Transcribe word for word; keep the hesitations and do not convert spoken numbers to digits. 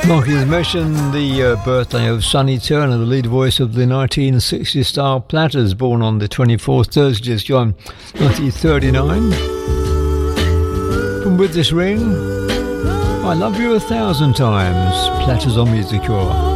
Marking the mention the uh, birthday of Sonny Turner, the lead voice of the nineteen sixties style Platters, born on the twenty-fourth Thursday of July nineteen thirty-nine. From With This Ring, I Love You a Thousand Times, Platters on Music Core.